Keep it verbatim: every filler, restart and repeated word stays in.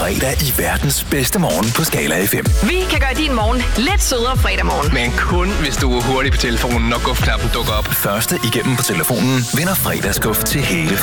fredag i verdens bedste morgen på Skala F M. Vi kan gøre din morgen lidt sødere fredag morgen. Men kun hvis du er hurtig på telefonen, når guf-knappen dukker op. Første igennem på telefonen vinder fredagsguf til hele